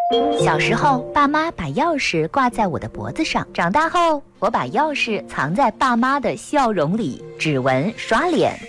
小时候，爸妈把钥匙挂在我的脖子上；长大后，我把钥匙藏在爸妈的笑容里，指纹、刷脸